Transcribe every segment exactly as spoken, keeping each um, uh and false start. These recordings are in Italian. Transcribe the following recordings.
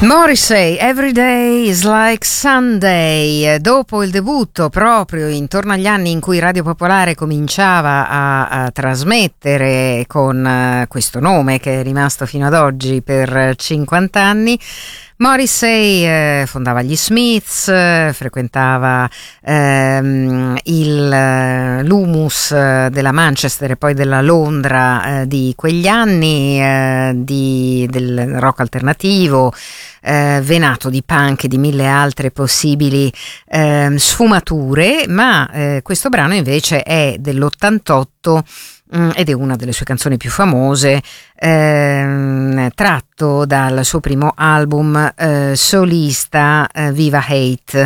Morrissey, Every Day is Like Sunday. Dopo il debutto, proprio intorno agli anni in cui Radio Popolare cominciava a, a trasmettere con uh, questo nome che è rimasto fino ad oggi per cinquanta anni, Morrissey eh, fondava gli Smiths, eh, frequentava ehm, il, eh, l'humus eh, della Manchester e poi della Londra eh, di quegli anni, eh, di, del rock alternativo, eh, venato di punk e di mille altre possibili eh, sfumature, ma eh, questo brano invece è dell'ottantotto ed è una delle sue canzoni più famose, ehm, tratto dal suo primo album eh, solista eh, Viva Hate.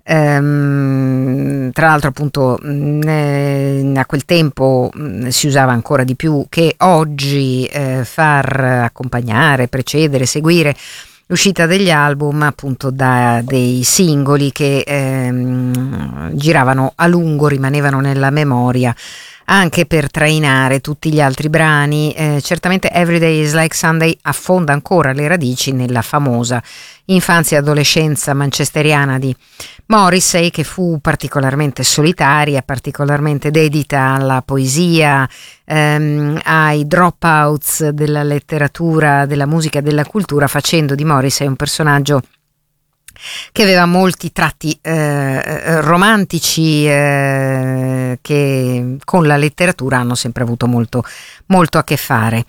Ehm, tra l'altro appunto mh, a quel tempo mh, si usava ancora di più che oggi eh, far accompagnare, precedere, seguire l'uscita degli album appunto da dei singoli che ehm, giravano a lungo, rimanevano nella memoria anche per trainare tutti gli altri brani. Eh, certamente Every Day is Like Sunday affonda ancora le radici nella famosa infanzia e adolescenza manchesteriana di Morrissey, che fu particolarmente solitaria, particolarmente dedita alla poesia, ehm, ai dropouts della letteratura, della musica e della cultura, facendo di Morrissey un personaggio che aveva molti tratti eh, romantici eh, che con la letteratura hanno sempre avuto molto, molto a che fare.